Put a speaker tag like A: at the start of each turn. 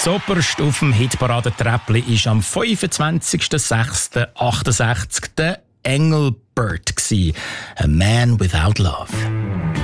A: Zoberst auf dem Hitparadentreppli ist am 25.06.68 der Engelbert gsi. A Man Without Love.